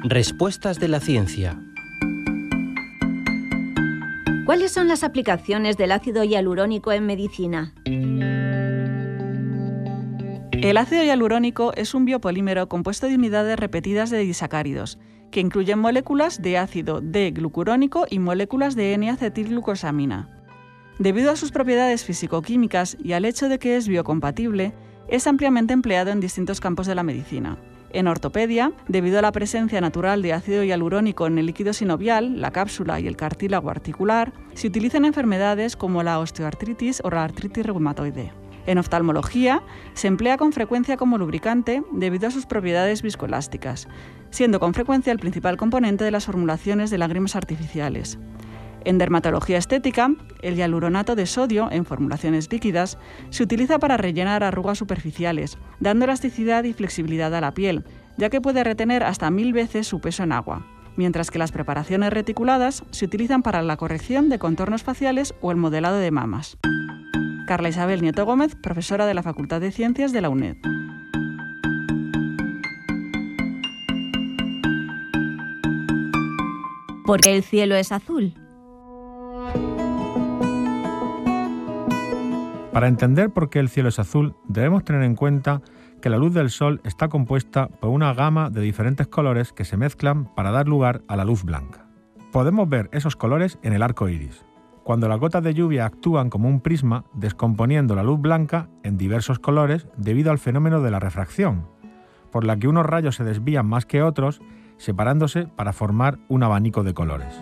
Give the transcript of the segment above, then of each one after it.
Respuestas de la ciencia. ¿Cuáles son las aplicaciones del ácido hialurónico en medicina? El ácido hialurónico es un biopolímero compuesto de unidades repetidas de disacáridos, que incluyen moléculas de ácido D-glucurónico y moléculas de N-acetilglucosamina. Debido a sus propiedades físico-químicas y al hecho de que es biocompatible, es ampliamente empleado en distintos campos de la medicina. En ortopedia, debido a la presencia natural de ácido hialurónico en el líquido sinovial, la cápsula y el cartílago articular, se utiliza en enfermedades como la osteoartritis o la artritis reumatoide. En oftalmología, se emplea con frecuencia como lubricante debido a sus propiedades viscoelásticas, siendo con frecuencia el principal componente de las formulaciones de lágrimas artificiales. En dermatología estética, el hialuronato de sodio, en formulaciones líquidas, se utiliza para rellenar arrugas superficiales, dando elasticidad y flexibilidad a la piel, ya que puede retener hasta 1000 veces su peso en agua, mientras que las preparaciones reticuladas se utilizan para la corrección de contornos faciales o el modelado de mamas. Carla Isabel Nieto Gómez, profesora de la Facultad de Ciencias de la UNED. ¿Por qué el cielo es azul? Para entender por qué el cielo es azul, debemos tener en cuenta que la luz del sol está compuesta por una gama de diferentes colores que se mezclan para dar lugar a la luz blanca. Podemos ver esos colores en el arco iris, cuando las gotas de lluvia actúan como un prisma, descomponiendo la luz blanca en diversos colores debido al fenómeno de la refracción, por la que unos rayos se desvían más que otros, separándose para formar un abanico de colores.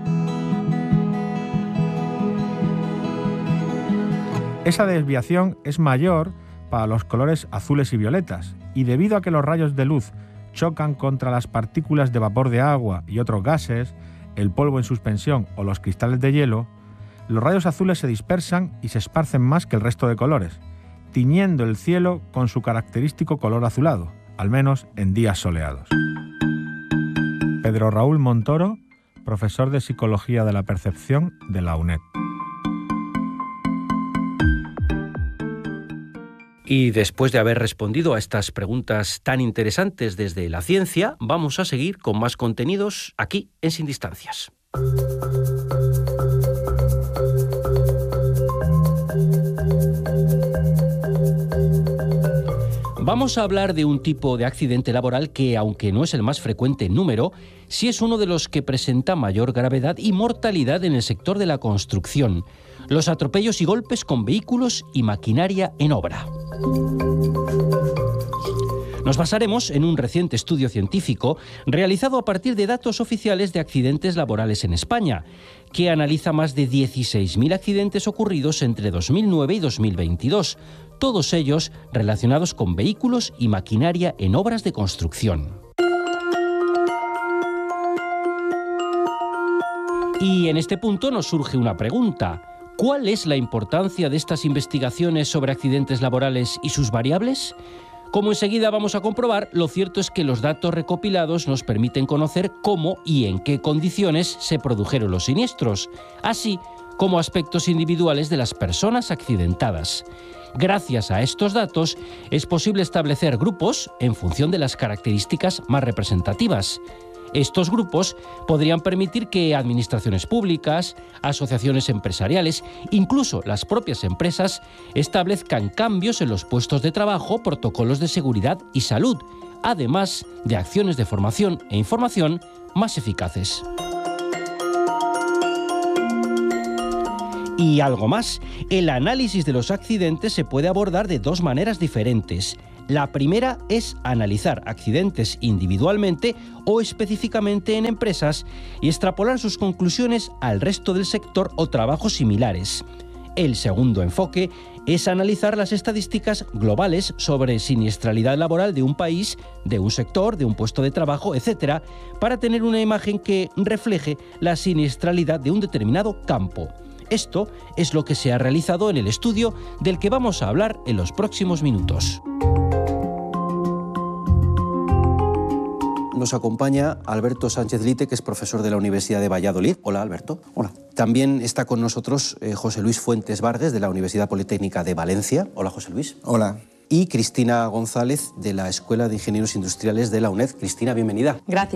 Esa desviación es mayor para los colores azules y violetas, y debido a que los rayos de luz chocan contra las partículas de vapor de agua y otros gases, el polvo en suspensión o los cristales de hielo, los rayos azules se dispersan y se esparcen más que el resto de colores, tiñendo el cielo con su característico color azulado, al menos en días soleados. Pedro Raúl Montoro, profesor de Psicología de la Percepción de la UNED. Y después de haber respondido a estas preguntas tan interesantes desde la ciencia, vamos a seguir con más contenidos aquí en Sin Distancias. Vamos a hablar de un tipo de accidente laboral que, aunque no es el más frecuente en número, sí es uno de los que presenta mayor gravedad y mortalidad en el sector de la construcción: los atropellos y golpes con vehículos y maquinaria en obra. Nos basaremos en un reciente estudio científico realizado a partir de datos oficiales de accidentes laborales en España, que analiza más de 16.000 accidentes ocurridos entre 2009 y 2022, todos ellos relacionados con vehículos y maquinaria en obras de construcción. Y en este punto nos surge una pregunta: ¿cuál es la importancia de estas investigaciones sobre accidentes laborales y sus variables? Como enseguida vamos a comprobar, lo cierto es que los datos recopilados nos permiten conocer cómo y en qué condiciones se produjeron los siniestros, así como aspectos individuales de las personas accidentadas. Gracias a estos datos es posible establecer grupos en función de las características más representativas. Estos grupos podrían permitir que administraciones públicas, asociaciones empresariales, incluso las propias empresas, establezcan cambios en los puestos de trabajo, protocolos de seguridad y salud, además de acciones de formación e información más eficaces. Y algo más, el análisis de los accidentes se puede abordar de dos maneras diferentes. La primera es analizar accidentes individualmente o específicamente en empresas y extrapolar sus conclusiones al resto del sector o trabajos similares. El segundo enfoque es analizar las estadísticas globales sobre siniestralidad laboral de un país, de un sector, de un puesto de trabajo, etc., para tener una imagen que refleje la siniestralidad de un determinado campo. Esto es lo que se ha realizado en el estudio del que vamos a hablar en los próximos minutos. Nos acompaña Alberto Sánchez Lite, que es profesor de la Universidad de Valladolid. Hola, Alberto. Hola. También está con nosotros José Luis Fuentes Vargas, de la Universidad Politécnica de Valencia. Hola, José Luis. Hola. Y Cristina González, de la Escuela de Ingenieros Industriales de la UNED. Cristina, bienvenida. Gracias.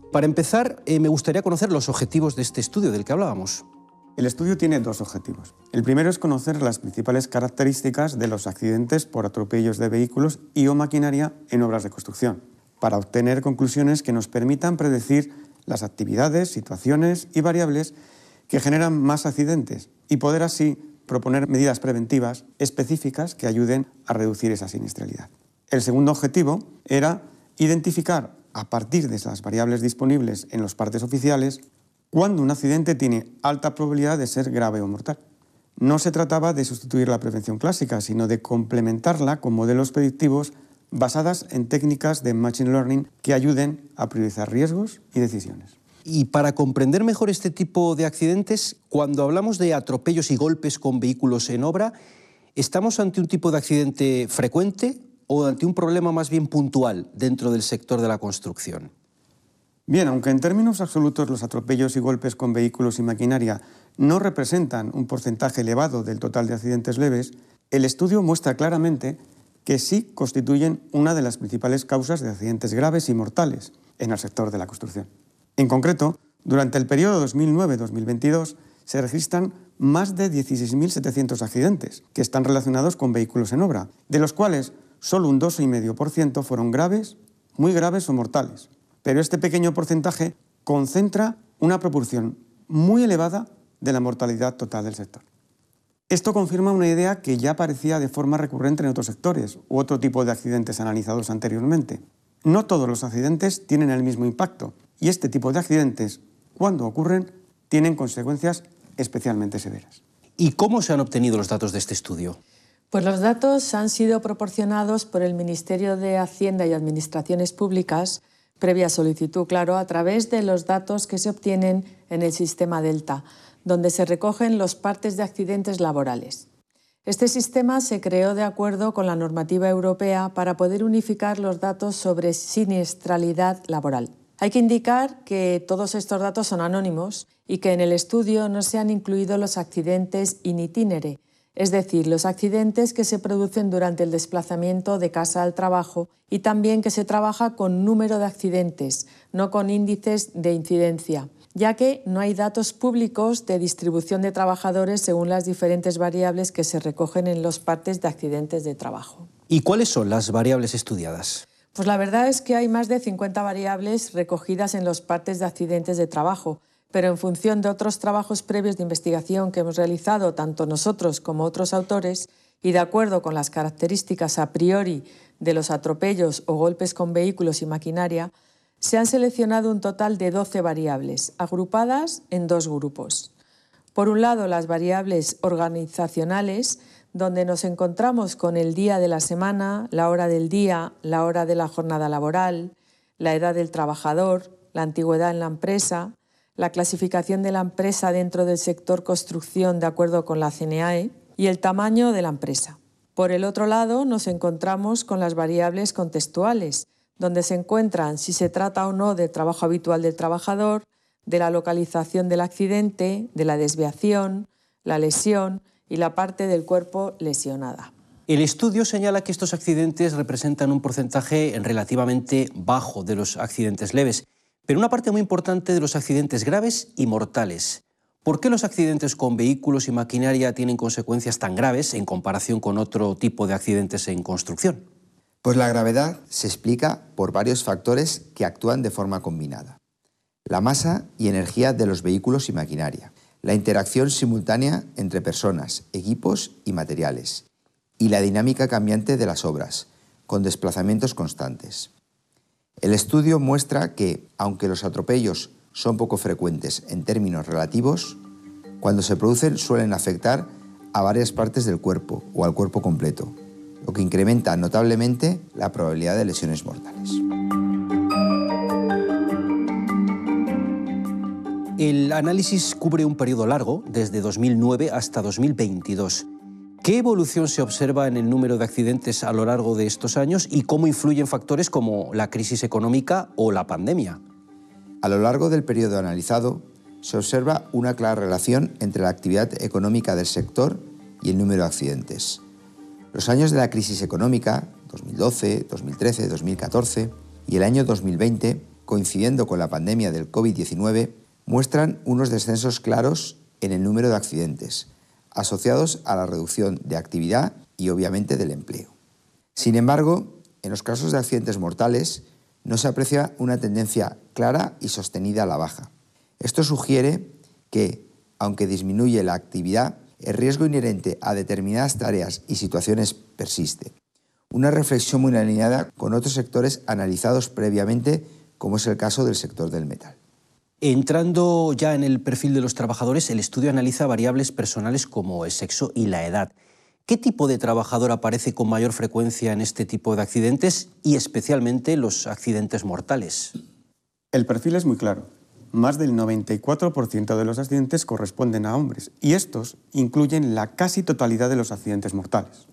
Para empezar, me gustaría conocer los objetivos de este estudio del que hablábamos. El estudio tiene dos objetivos. El primero es conocer las principales características de los accidentes por atropellos de vehículos y o maquinaria en obras de construcción, para obtener conclusiones que nos permitan predecir las actividades, situaciones y variables que generan más accidentes y poder así proponer medidas preventivas específicas que ayuden a reducir esa siniestralidad. El segundo objetivo era identificar, a partir de las variables disponibles en los partes oficiales, cuando un accidente tiene alta probabilidad de ser grave o mortal. No se trataba de sustituir la prevención clásica, sino de complementarla con modelos predictivos basadas en técnicas de Machine Learning que ayuden a priorizar riesgos y decisiones. Y para comprender mejor este tipo de accidentes, cuando hablamos de atropellos y golpes con vehículos en obra, ¿estamos ante un tipo de accidente frecuente o ante un problema más bien puntual dentro del sector de la construcción? Bien, aunque en términos absolutos los atropellos y golpes con vehículos y maquinaria no representan un porcentaje elevado del total de accidentes leves, el estudio muestra claramente que sí constituyen una de las principales causas de accidentes graves y mortales en el sector de la construcción. En concreto, durante el periodo 2009-2022 se registran más de 16.700 accidentes que están relacionados con vehículos en obra, de los cuales solo un 2,5% fueron graves, muy graves o mortales. Pero este pequeño porcentaje concentra una proporción muy elevada de la mortalidad total del sector. Esto confirma una idea que ya aparecía de forma recurrente en otros sectores u otro tipo de accidentes analizados anteriormente. No todos los accidentes tienen el mismo impacto y este tipo de accidentes, cuando ocurren, tienen consecuencias especialmente severas. ¿Y cómo se han obtenido los datos de este estudio? Pues los datos han sido proporcionados por el Ministerio de Hacienda y Administraciones Públicas, previa solicitud, claro, a través de los datos que se obtienen en el sistema Delta, donde se recogen los partes de accidentes laborales. Este sistema se creó de acuerdo con la normativa europea para poder unificar los datos sobre siniestralidad laboral. Hay que indicar que todos estos datos son anónimos y que en el estudio no se han incluido los accidentes in itinere, es decir, los accidentes que se producen durante el desplazamiento de casa al trabajo y también que se trabaja con número de accidentes, no con índices de incidencia, ya que no hay datos públicos de distribución de trabajadores según las diferentes variables que se recogen en los partes de accidentes de trabajo. ¿Y cuáles son las variables estudiadas? Pues la verdad es que hay más de 50 variables recogidas en los partes de accidentes de trabajo, pero en función de otros trabajos previos de investigación que hemos realizado tanto nosotros como otros autores y de acuerdo con las características a priori de los atropellos o golpes con vehículos y maquinaria, se han seleccionado un total de 12 variables, agrupadas en dos grupos. Por un lado, las variables organizacionales, donde nos encontramos con el día de la semana, la hora del día, la hora de la jornada laboral, la edad del trabajador, la antigüedad en la empresa, la clasificación de la empresa dentro del sector construcción de acuerdo con la CNAE y el tamaño de la empresa. Por el otro lado, nos encontramos con las variables contextuales, donde se encuentran si se trata o no del trabajo habitual del trabajador, de la localización del accidente, de la desviación, la lesión y la parte del cuerpo lesionada. El estudio señala que estos accidentes representan un porcentaje relativamente bajo de los accidentes leves, pero una parte muy importante de los accidentes graves y mortales. ¿Por qué los accidentes con vehículos y maquinaria tienen consecuencias tan graves en comparación con otro tipo de accidentes en construcción? Pues la gravedad se explica por varios factores que actúan de forma combinada. La masa y energía de los vehículos y maquinaria, la interacción simultánea entre personas, equipos y materiales, y la dinámica cambiante de las obras, con desplazamientos constantes. El estudio muestra que, aunque los atropellos son poco frecuentes en términos relativos, cuando se producen suelen afectar a varias partes del cuerpo o al cuerpo completo, lo que incrementa notablemente la probabilidad de lesiones mortales. El análisis cubre un periodo largo, desde 2009 hasta 2022. ¿Qué evolución se observa en el número de accidentes a lo largo de estos años y cómo influyen factores como la crisis económica o la pandemia? A lo largo del periodo analizado, se observa una clara relación entre la actividad económica del sector y el número de accidentes. Los años de la crisis económica, 2012, 2013, 2014 y el año 2020, coincidiendo con la pandemia del COVID-19, muestran unos descensos claros en el número de accidentes, asociados a la reducción de actividad y obviamente del empleo. Sin embargo, en los casos de accidentes mortales no se aprecia una tendencia clara y sostenida a la baja. Esto sugiere que, aunque disminuye la actividad, el riesgo inherente a determinadas tareas y situaciones persiste. Una reflexión muy alineada con otros sectores analizados previamente, como es el caso del sector del metal. Entrando ya en el perfil de los trabajadores, el estudio analiza variables personales como el sexo y la edad. ¿Qué tipo de trabajador aparece con mayor frecuencia en este tipo de accidentes y especialmente los accidentes mortales? El perfil es muy claro. Más del 94% de los accidentes corresponden a hombres y estos incluyen la casi totalidad de los accidentes mortales.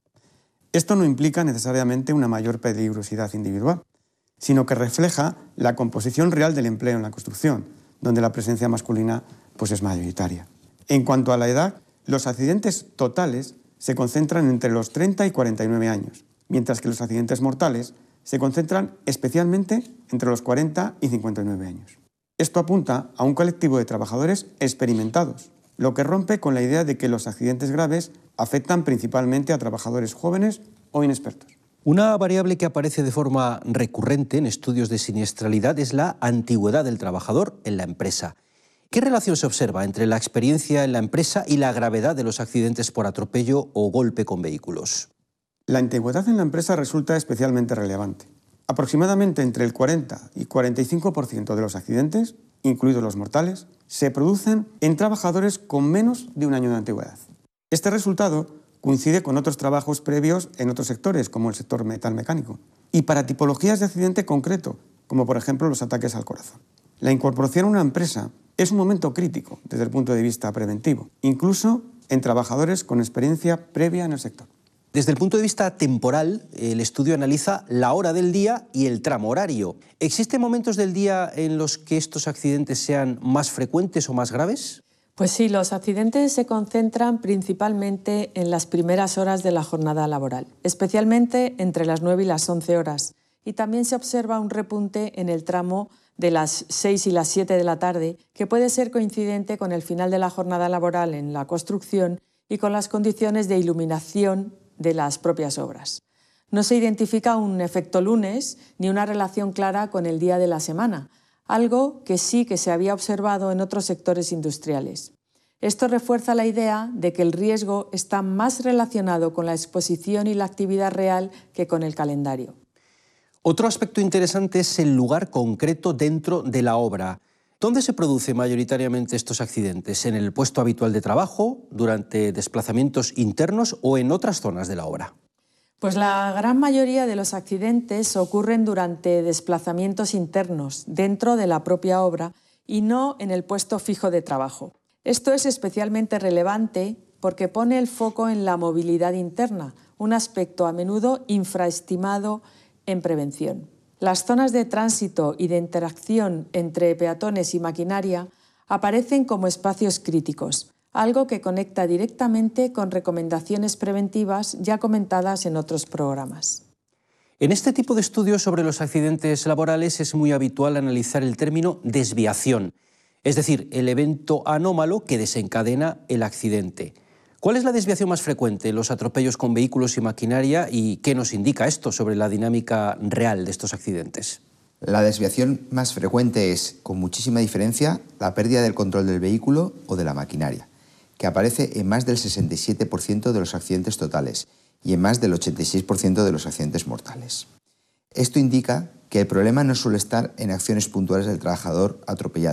Esto no implica necesariamente una mayor peligrosidad individual, sino que refleja la composición real del empleo en la construcción, donde la presencia masculina es mayoritaria. En cuanto a la edad, los accidentes totales se concentran entre los 30 y 49 años, mientras que los accidentes mortales se concentran especialmente entre los 40 y 59 años. Esto apunta a un colectivo de trabajadores experimentados, lo que rompe con la idea de que los accidentes graves afectan principalmente a trabajadores jóvenes o inexpertos. Una variable que aparece de forma recurrente en estudios de siniestralidad es la antigüedad del trabajador en la empresa. ¿Qué relación se observa entre la experiencia en la empresa y la gravedad de los accidentes por atropello o golpe con vehículos? La antigüedad en la empresa resulta especialmente relevante. Aproximadamente entre el 40 y 45% de los accidentes, incluidos los mortales, se producen en trabajadores con menos de un año de antigüedad. Este resultado coincide con otros trabajos previos en otros sectores, como el sector metal mecánico, y para tipologías de accidente concreto, como por ejemplo los ataques al corazón. La incorporación a una empresa es un momento crítico desde el punto de vista preventivo, incluso en trabajadores con experiencia previa en el sector. Desde el punto de vista temporal, el estudio analiza la hora del día y el tramo horario. ¿Existen momentos del día en los que estos accidentes sean más frecuentes o más graves? Pues sí, los accidentes se concentran principalmente en las primeras horas de la jornada laboral, especialmente entre las 9 y las 11 horas. Y también se observa un repunte en el tramo de las 6 y las 7 de la tarde, que puede ser coincidente con el final de la jornada laboral en la construcción y con las condiciones de iluminación de las propias obras. No se identifica un efecto lunes ni una relación clara con el día de la semana, algo que sí que se había observado en otros sectores industriales. Esto refuerza la idea de que el riesgo está más relacionado con la exposición y la actividad real que con el calendario. Otro aspecto interesante es el lugar concreto dentro de la obra. ¿Dónde se producen mayoritariamente estos accidentes? ¿En el puesto habitual de trabajo, durante desplazamientos internos o en otras zonas de la obra? Pues la gran mayoría de los accidentes ocurren durante desplazamientos internos, dentro de la propia obra y no en el puesto fijo de trabajo. Esto es especialmente relevante porque pone el foco en la movilidad interna, un aspecto a menudo infraestimado en prevención. Las zonas de tránsito y de interacción entre peatones y maquinaria aparecen como espacios críticos, algo que conecta directamente con recomendaciones preventivas ya comentadas en otros programas. En este tipo de estudios sobre los accidentes laborales es muy habitual analizar el término desviación, es decir, el evento anómalo que desencadena el accidente. ¿Cuál es la desviación más frecuente en los atropellos con vehículos y maquinaria y qué nos indica esto sobre la dinámica real de estos accidentes? La desviación más frecuente es, con muchísima diferencia, la pérdida del control del vehículo o de la maquinaria, que aparece en más del 67% de los accidentes totales y en más del 86% de los accidentes mortales. Esto indica que el problema no suele estar en acciones puntuales del trabajador atropellado,